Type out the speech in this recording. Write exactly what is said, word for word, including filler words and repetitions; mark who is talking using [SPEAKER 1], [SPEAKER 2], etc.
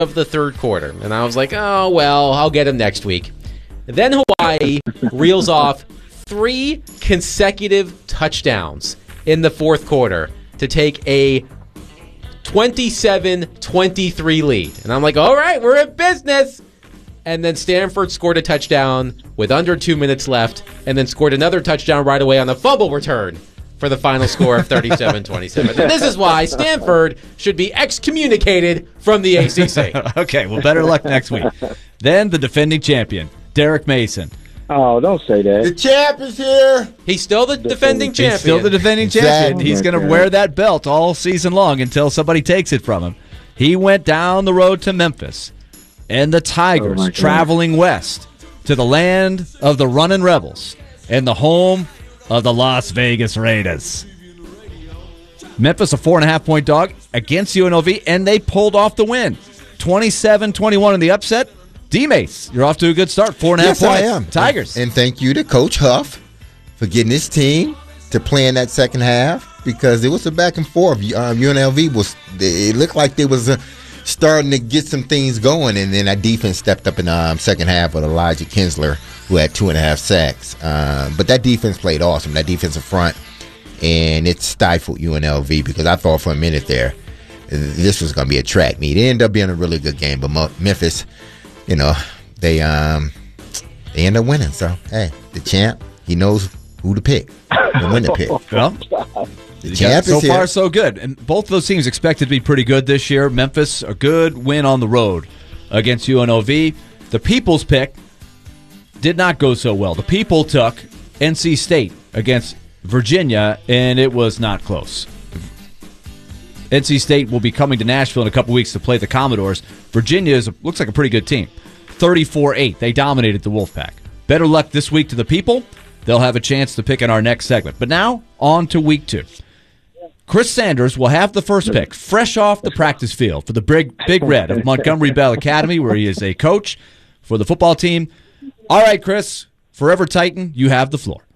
[SPEAKER 1] of the third quarter, and I was like, oh, well, I'll get him next week. Then Hawaii reels off three consecutive touchdowns in the fourth quarter to take a twenty-seven twenty-three lead. And I'm like, all right, we're in business. And then Stanford scored a touchdown with under two minutes left, and then scored another touchdown right away on the fumble return for the final score of thirty-seven twenty-seven. And this is why Stanford should be excommunicated from the A C C.
[SPEAKER 2] Okay, well, better luck next week. Then the defending champion, Derek Mason.
[SPEAKER 3] Oh, don't say that.
[SPEAKER 4] The champ is here.
[SPEAKER 1] He's still the defending champion.
[SPEAKER 2] He's still the defending champion.
[SPEAKER 4] Exactly.
[SPEAKER 2] He's going to wear that belt all season long until somebody takes it from him. He went down the road to Memphis, and the Tigers
[SPEAKER 3] Oh, my
[SPEAKER 2] traveling west to the land of the Runnin' Rebels and the home of the Las Vegas Raiders. Memphis, a four and a half point dog against U N L V, and they pulled off the win. twenty-seven twenty-one in the upset. D-Mace, you're off to a good start. Four and a half
[SPEAKER 4] Yes,
[SPEAKER 2] points.
[SPEAKER 4] I am.
[SPEAKER 2] Tigers.
[SPEAKER 4] And, and thank you to Coach Huff for getting his team to play in that second half, because it was a back and forth. Um, U N L V was, it looked like they was uh, starting to get some things going, and then that defense stepped up in the um, second half with Elijah Kinsler, who had two and a half sacks. Um, but that defense played awesome, that defensive front, and it stifled U N L V, because I thought for a minute there this was going to be a track meet. It ended up being a really good game, but Memphis, you know, they um they end up winning. So, hey, the champ, he knows who to pick and when to pick.
[SPEAKER 2] Well,
[SPEAKER 4] The champ
[SPEAKER 2] so
[SPEAKER 4] is
[SPEAKER 2] far
[SPEAKER 4] here.
[SPEAKER 2] so good. And both those teams expected to be pretty good this year. Memphis, a good win on the road against U N L V. The People's pick did not go so well. The People took N C State against Virginia, and it was not close. N C State will be coming to Nashville in a couple weeks to play the Commodores. Virginia is, looks like a pretty good team. thirty-four eight. They dominated the Wolfpack. Better luck this week to the People. They'll have a chance to pick in our next segment. But now, on to week two. Chris Sanders will have the first pick, fresh off the practice field for the Big, Big Red of Montgomery Bell Academy, where he is a coach for the football team. All right, Chris, Forever Titan, you have the floor.